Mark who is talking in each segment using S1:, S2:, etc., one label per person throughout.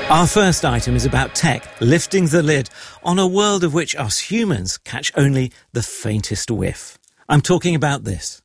S1: Our first item is about tech lifting the lid on a world of which us humans catch only the faintest whiff. I'm talking about this.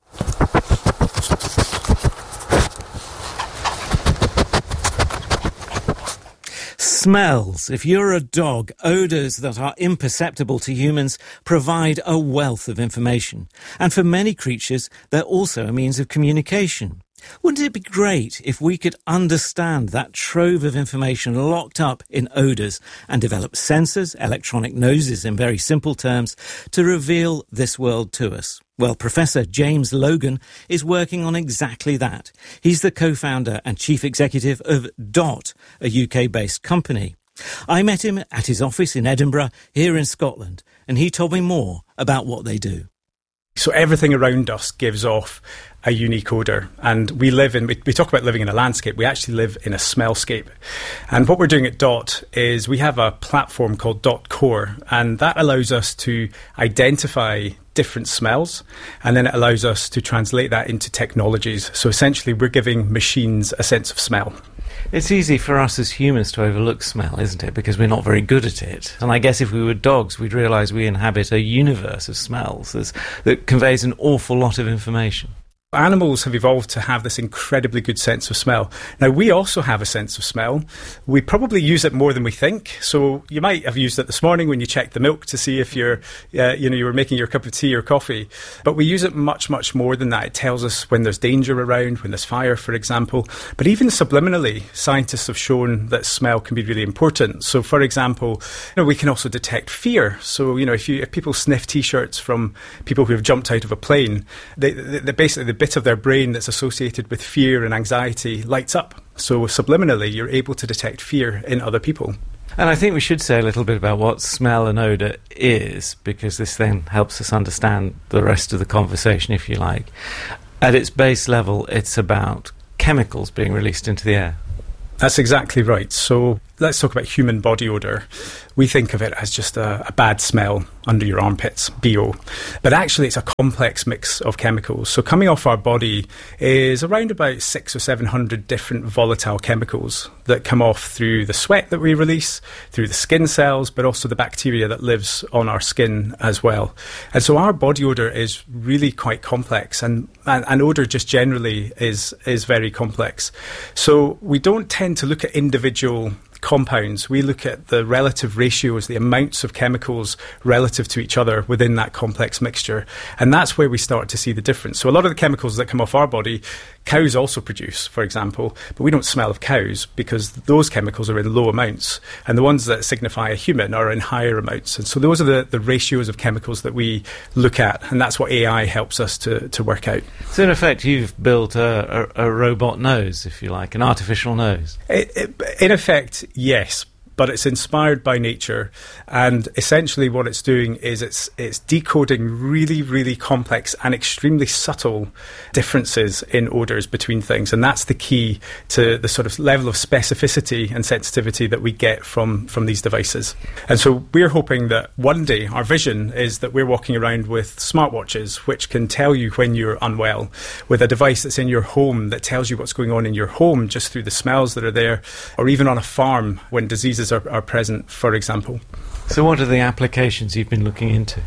S1: Smells. If you're a dog, odours that are imperceptible to humans provide a wealth of information. And for many creatures, they're also a means of communication. Wouldn't it be great if we could understand that trove of information locked up in odours and develop sensors, electronic noses in very simple terms, to reveal this world to us? Well, Professor James Logan is working on exactly that. He's the co-founder and chief executive of DOT, a UK-based company. I met him at his office in Edinburgh, here in Scotland, and he told me more about what they do.
S2: So everything around us gives off a unique odour, and we talk about living in a landscape, we actually live in a smellscape. And what we're doing at DOT is we have a platform called DOT Core, and that allows us to identify different smells, and then it allows us to translate that into technologies. So essentially we're giving machines a sense of smell.
S1: It's easy for us as humans to overlook smell, isn't it? Because we're not very good at it. And I guess if we were dogs, we'd realise we inhabit a universe of smells that conveys an awful lot of information.
S2: Animals have evolved to have this incredibly good sense of smell. Now, we also have a sense of smell. We probably use it more than we think. So you might have used it this morning when you checked the milk to see if you were making your cup of tea or coffee. But we use it much, much more than that. It tells us when there's danger around, when there's fire, for example. But even subliminally, scientists have shown that smell can be really important. So, for example, we can also detect fear. So, if people sniff T-shirts from people who have jumped out of a plane, they basically the bit of their brain that's associated with fear and anxiety lights up. So subliminally, you're able to detect fear in other people.
S1: And I think we should say a little bit about what smell and odour is, because this then helps us understand the rest of the conversation, if you like. At its base level, it's about chemicals being released into the air.
S2: That's exactly right. So let's talk about human body odour. We think of it as just a bad smell under your armpits, BO. But actually it's a complex mix of chemicals. So coming off our body is around about 600 or 700 different volatile chemicals that come off through the sweat that we release, through the skin cells, but also the bacteria that lives on our skin as well. And so our body odour is really quite complex, and odour just generally is very complex. So we don't tend to look at individual compounds. We look at the relative ratios, the amounts of chemicals relative to each other within that complex mixture. And that's where we start to see the difference. So a lot of the chemicals that come off our body, cows also produce, for example, but we don't smell of cows because those chemicals are in low amounts. And the ones that signify a human are in higher amounts. And so those are the ratios of chemicals that we look at. And that's what AI helps us to work out.
S1: So in effect, you've built a robot nose, if you like, an artificial nose.
S2: In effect, yes, but it's inspired by nature, and essentially what it's doing is it's decoding really, really complex and extremely subtle differences in odours between things, and that's the key to the sort of level of specificity and sensitivity that we get from these devices. And so we're hoping that one day, our vision is that we're walking around with smartwatches which can tell you when you're unwell, with a device that's in your home that tells you what's going on in your home just through the smells that are there, or even on a farm when diseases are present, for example.
S1: So what are the applications you've been looking into?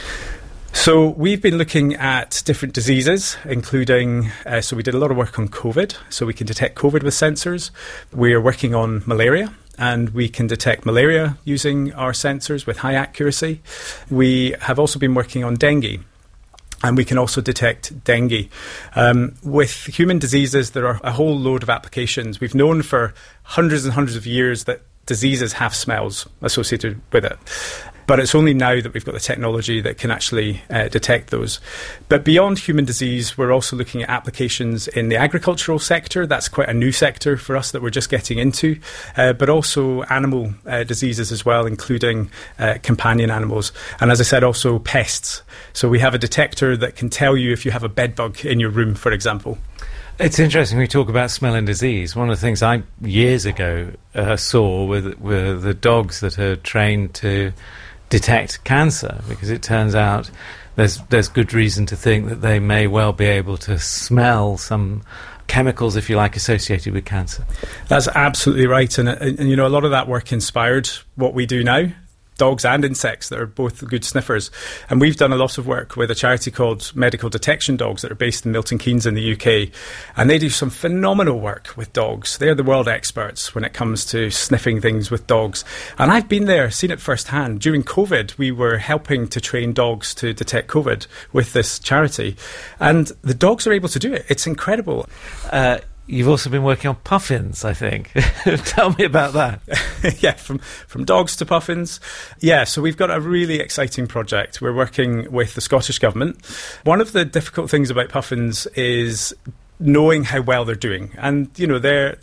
S2: So we've been looking at different diseases, including, so we did a lot of work on COVID, so we can detect COVID with sensors. We're working on malaria, and we can detect malaria using our sensors with high accuracy. We have also been working on dengue, and we can also detect dengue. With human diseases, there are a whole load of applications. We've known for hundreds and hundreds of years that diseases have smells associated with it. But it's only now that we've got the technology that can actually detect those. But beyond human disease, we're also looking at applications in the agricultural sector. That's quite a new sector for us that we're just getting into. But also animal diseases as well, including companion animals. And as I said, also pests. So we have a detector that can tell you if you have a bed bug in your room, for example.
S1: It's interesting we talk about smell and disease. One of the things I years ago saw were the dogs that are trained to detect cancer, because it turns out there's good reason to think that they may well be able to smell some chemicals, if you like, associated with cancer.
S2: That's absolutely right. And a lot of that work inspired what we do now. Dogs and insects that are both good sniffers. And we've done a lot of work with a charity called Medical Detection Dogs that are based in Milton Keynes in the UK. And they do some phenomenal work with dogs. They're the world experts when it comes to sniffing things with dogs. And I've been there, seen it firsthand. During COVID, we were helping to train dogs to detect COVID with this charity. And the dogs are able to do it. It's incredible.
S1: You've also been working on puffins, I think. Tell me about that.
S2: Yeah, from dogs to puffins. Yeah, so we've got a really exciting project. We're working with the Scottish Government. One of the difficult things about puffins is knowing how well they're doing. And, they're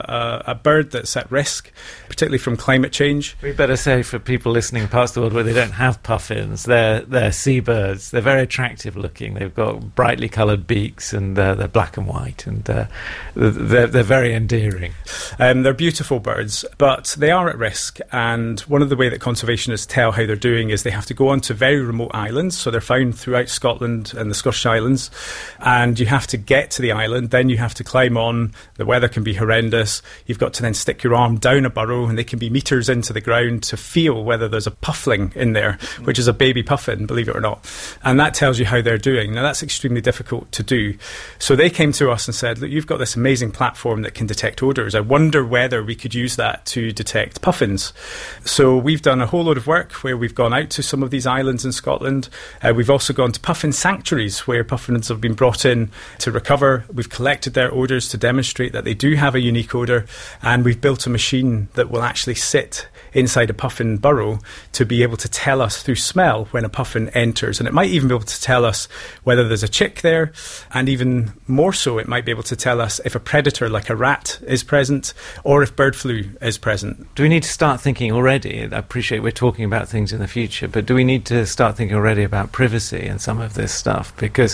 S2: a bird that's at risk, particularly from climate change.
S1: We better say for people listening past the world where they don't have puffins, they're seabirds. They're very attractive looking. They've got brightly coloured beaks and they're black and white and they're very endearing.
S2: They're beautiful birds, but they are at risk. And one of the way that conservationists tell how they're doing is they have to go onto very remote islands. So they're found throughout Scotland and the Scottish Islands. And you have to get to the island, then you have to climb on. The weather can be horrendous. You've got to then stick your arm down a burrow, and they can be metres into the ground to feel whether there's a puffling in there, which is a baby puffin, believe it or not. And that tells you how they're doing. Now, that's extremely difficult to do. So they came to us and said, look, you've got this amazing platform that can detect odours. I wonder whether we could use that to detect puffins. So we've done a whole load of work where we've gone out to some of these islands in Scotland. We've also gone to puffin sanctuaries where puffins have been brought in to recover. We've collected their odours to demonstrate that they do have a unique odour, and we've built a machine that will actually sit inside a puffin burrow to be able to tell us through smell when a puffin enters. And it might even be able to tell us whether there's a chick there, and even more so, it might be able to tell us if a predator like a rat is present or if bird flu is present.
S1: Do we need to start thinking already? I appreciate we're talking about things in the future, but do we need to start thinking already about privacy and some of this stuff? Because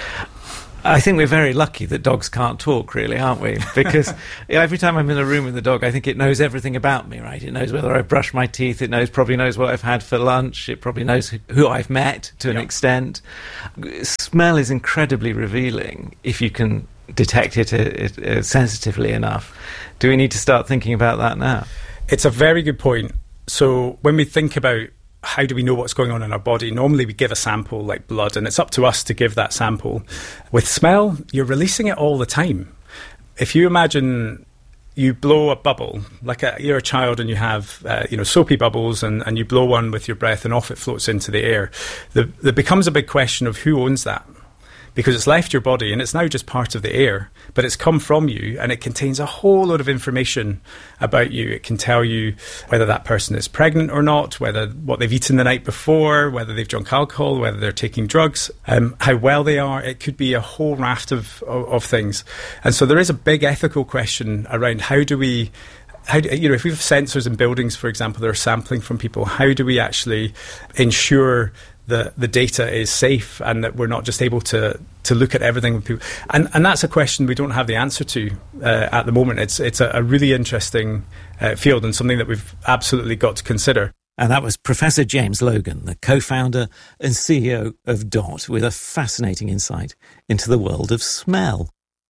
S1: I think we're very lucky that dogs can't talk, really, aren't we? Because every time I'm in a room with a dog, I think it knows everything about me, right? It knows whether I've brushed my teeth. It probably knows what I've had for lunch. It probably knows who I've met to an extent. Smell is incredibly revealing if you can detect it sensitively enough. Do we need to start thinking about that now?
S2: It's a very good point. So when we think about how do we know what's going on in our body? Normally we give a sample like blood, and it's up to us to give that sample. With smell, you're releasing it all the time. If you imagine you blow a bubble, like you're a child and you have soapy bubbles, and you blow one with your breath and off it floats into the air, there becomes a big question of who owns that. Because it's left your body and it's now just part of the air, but it's come from you and it contains a whole lot of information about you. It can tell you whether that person is pregnant or not, what they've eaten the night before, whether they've drunk alcohol, whether they're taking drugs, how well they are. It could be a whole raft of things. And so there is a big ethical question around if we have sensors in buildings, for example, that are sampling from people, how do we actually ensure that the data is safe and that we're not just able to look at everything with people? And that's a question we don't have the answer to at the moment. It's a really interesting field and something that we've absolutely got to consider.
S1: And that was Professor James Logan, the co-founder and CEO of DOT, with a fascinating insight into the world of smell.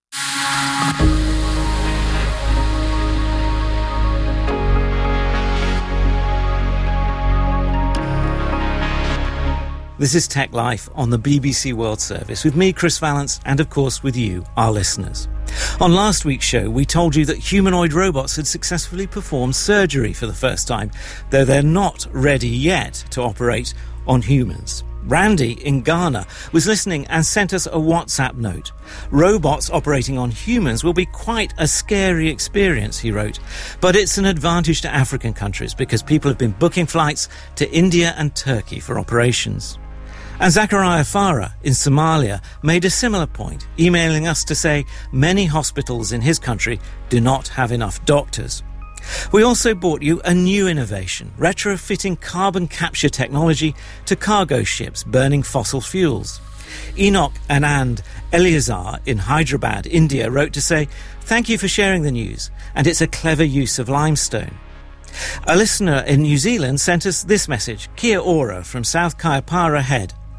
S1: This is Tech Life on the BBC World Service with me, Chris Vallance, and of course with you, our listeners. On last week's show, we told you that humanoid robots had successfully performed surgery for the first time, though they're not ready yet to operate on humans. Randy in Ghana was listening and sent us a WhatsApp note. Robots operating on humans will be quite a scary experience, he wrote. But it's an advantage to African countries because people have been booking flights to India and Turkey for operations. And Zachariah Farah in Somalia made a similar point, emailing us to say many hospitals in his country do not have enough doctors. We also brought you a new innovation, retrofitting carbon capture technology to cargo ships burning fossil fuels. Enoch Anand Eliazar in Hyderabad, India, wrote to say, "Thank you for sharing the news, and it's a clever use of limestone." A listener in New Zealand sent us this message, Kia ora from South Kaipara Head.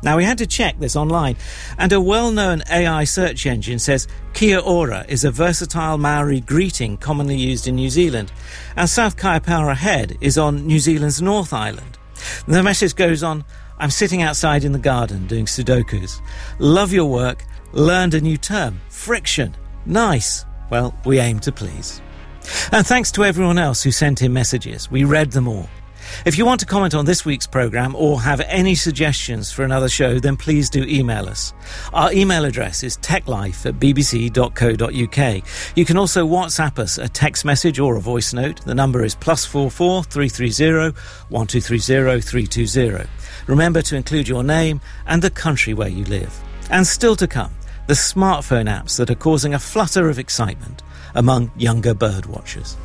S1: Now, we had to check this online, and a well-known AI search engine says Kia ora is a versatile Maori greeting commonly used in New Zealand, and South Kaipara Head is on New Zealand's North Island. The message goes on, I'm sitting outside in the garden doing Sudokus. Love your work. Learned a new term. Friction. Nice. Well, we aim to please. And thanks to everyone else who sent in messages. We read them all. If you want to comment on this week's programme or have any suggestions for another show, then please do email us. Our email address is techlife@bbc.co.uk. You can also WhatsApp us a text message or a voice note. The number is +44 330 1230 320. Remember to include your name and the country where you live. And still to come, the smartphone apps that are causing a flutter of excitement among younger bird watchers.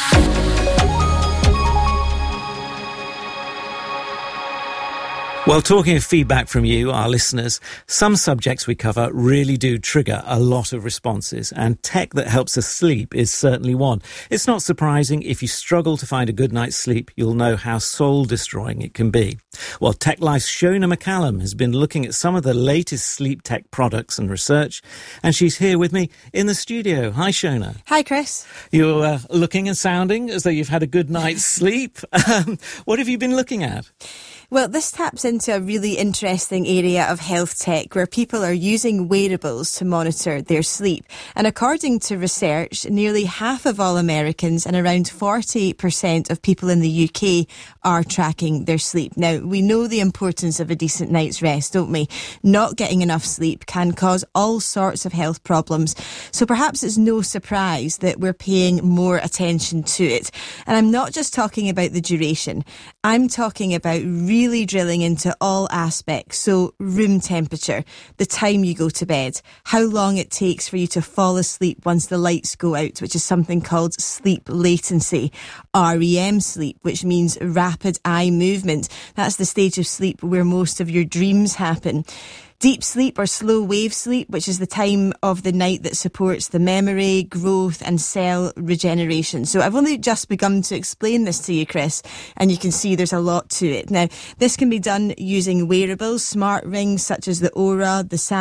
S1: Well, talking of feedback from you, our listeners, some subjects we cover really do trigger a lot of responses, and tech that helps us sleep is certainly one. It's not surprising if you struggle to find a good night's sleep, you'll know how soul-destroying it can be. Well, Tech Life's Shona McCallum has been looking at some of the latest sleep tech products and research, and she's here with me in the studio. Hi, Shona.
S3: Hi, Chris.
S1: You're looking and sounding as though you've had a good night's sleep. What have you been looking at?
S3: Well, this taps into a really interesting area of health tech where people are using wearables to monitor their sleep. And according to research, nearly half of all Americans and around 40% of people in the UK are tracking their sleep. Now, we know the importance of a decent night's rest, don't we? Not getting enough sleep can cause all sorts of health problems. So perhaps it's no surprise that we're paying more attention to it. And I'm not just talking about the duration. I'm talking about really drilling into all aspects. So room temperature, the time you go to bed, how long it takes for you to fall asleep once the lights go out, which is something called sleep latency. REM sleep, which means rapid eye movement. That's the stage of sleep where most of your dreams happen. Deep sleep or slow wave sleep, which is the time of the night that supports the memory, growth and cell regeneration. So I've only just begun to explain this to you, Chris, and you can see there's a lot to it. Now, this can be done using wearables, smart rings such as the Oura, the